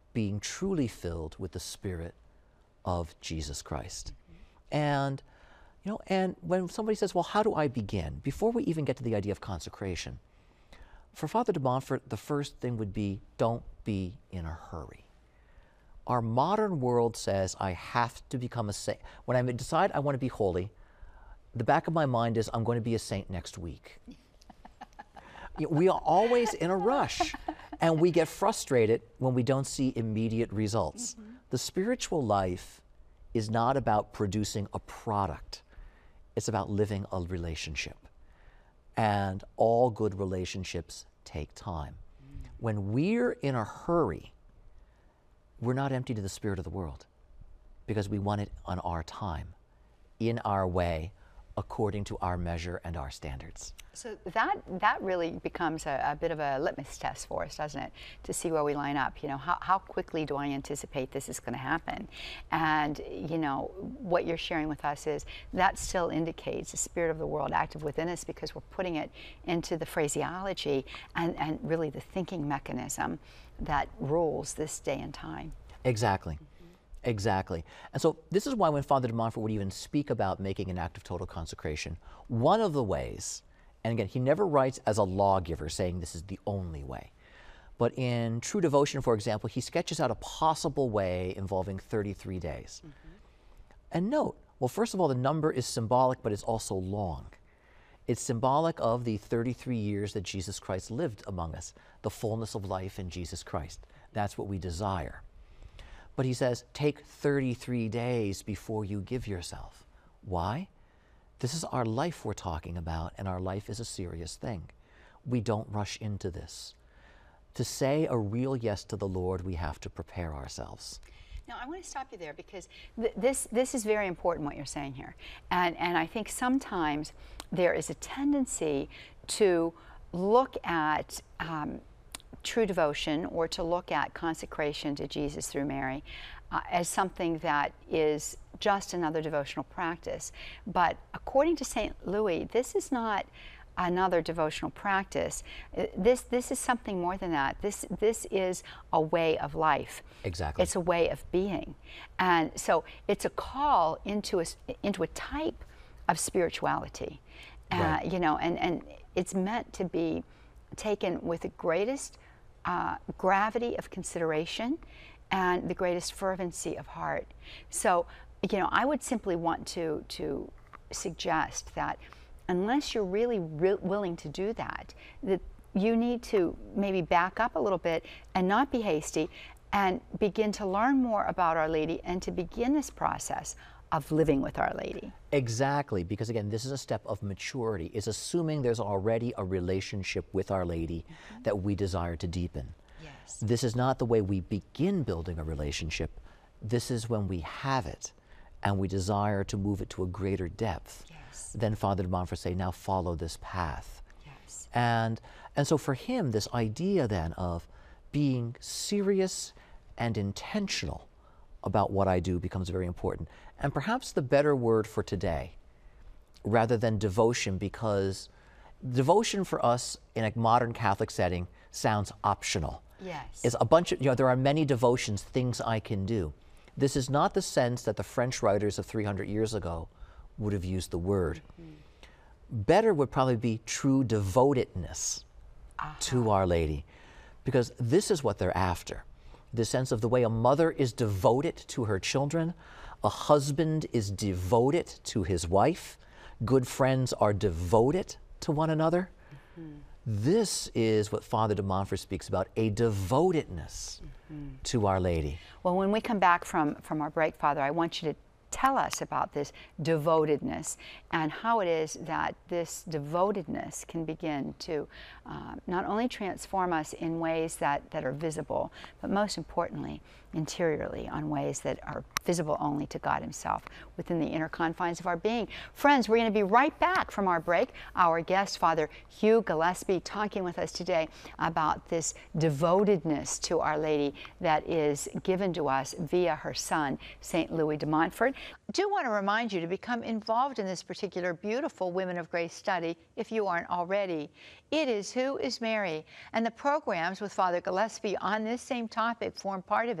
being truly filled with the Spirit of Jesus Christ. And, you know, and when somebody says, well, how do I begin? Before we even get to the idea of consecration, for Father de Montfort, the first thing would be, don't be in a hurry. Our modern world says I have to become a saint. When I decide I want to be holy, the back of my mind is I'm going to be a saint next week. We are always in a rush, and we get frustrated when we don't see immediate results. The spiritual life is not about producing a product. It's about living a relationship. And all good relationships take time. When we're in a hurry, we're not empty to the spirit of the world, because we want it on our time, in our way, according to our measure and our standards. So that really becomes a bit of a litmus test for us, doesn't it? To see where we line up. You know, how quickly do I anticipate this is going to happen? And, you know, what you're sharing with us is that still indicates the spirit of the world active within us, because we're putting it into the phraseology and really the thinking mechanism that rules this day and time. Exactly. Exactly. And so this is why when Father de Montfort would even speak about making an act of total consecration, one of the ways, and again, he never writes as a lawgiver saying this is the only way, but in True Devotion, for example, he sketches out a possible way involving 33 days. And note, well, first of all, the number is symbolic, but it's also long. It's symbolic of the 33 years that Jesus Christ lived among us, the fullness of life in Jesus Christ. That's what we desire. But he says, take 33 days before you give yourself. Why? This is our life we're talking about, and our life is a serious thing. We don't rush into this. To say a real yes to the Lord, we have to prepare ourselves. Now, I want to stop you there, because this is very important, what you're saying here. And I think sometimes there is a tendency to look at true devotion, or to look at consecration to Jesus through Mary as something that is just another devotional practice. But according to St. Louis, this is not another devotional practice. This is something more than that. This is a way of life. Exactly. It's a way of being. And so it's a call into a type of spirituality. Right. You know, and it's meant to be taken with the greatest gravity of consideration and the greatest fervency of heart. So, you know, I would simply want to suggest that unless you're really willing to do that, that you need to maybe back up a little bit and not be hasty, and begin to learn more about Our Lady, and to begin this process of living with Our Lady. Exactly, because again, this is a step of maturity. It's assuming there's already a relationship with Our Lady that we desire to deepen. Yes. This is not the way we begin building a relationship. This is when we have it and we desire to move it to a greater depth. Yes. Then Father de Montfort say, now follow this path. Yes. And so for him, this idea then of being serious and intentional about what I do becomes very important. And perhaps the better word for today, rather than devotion, because devotion for us in a modern Catholic setting sounds optional. Yes. It's a bunch of, you know, there are many devotions, things I can do. This is not the sense that the French writers of 300 years ago would have used the word. Better would probably be true devotedness to Our Lady, because this is what they're after. The sense of the way a mother is devoted to her children, a husband is devoted to his wife, good friends are devoted to one another. This is what Father de Montfort speaks about, a devotedness to Our Lady. Well, when we come back from our break, Father, I want you to tell us about this devotedness, and how it is that this devotedness can begin to not only transform us in ways that are visible, but most importantly, interiorly, on ways that are visible only to God Himself within the inner confines of our being. Friends, we're going to be right back from our break. Our guest, Father Hugh Gillespie, talking with us today about this devotedness to Our Lady that is given to us via her son, St. Louis de Montfort. I do want to remind you to become involved in this particular beautiful Women of Grace study if you aren't already. It is Who is Mary? And the programs with Father Gillespie on this same topic form part of it.